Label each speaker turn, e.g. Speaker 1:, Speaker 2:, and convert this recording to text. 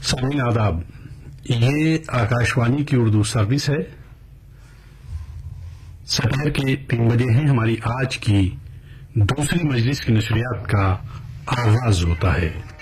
Speaker 1: सामीन आदाब, ये आकाशवाणी की उर्दू सर्विस है। दोपहर के 3 बजे हैं। हमारी आज की दूसरी मजलिस की नशरियात का आगाज होता है।